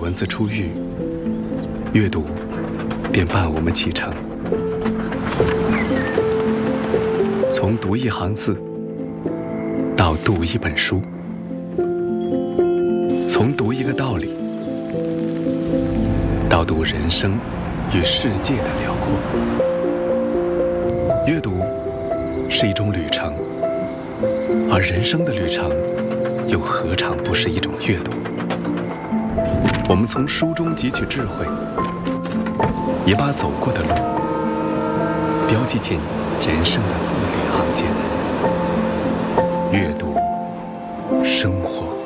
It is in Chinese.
文字初遇，阅读便伴我们启程。从读一行字到读一本书，从读一个道理到读人生与世界的辽阔。阅读是一种旅程，而人生的旅程又何尝不是一种阅读？我们从书中汲取智慧，也把走过的路标记进人生的字里行间。阅读，生活。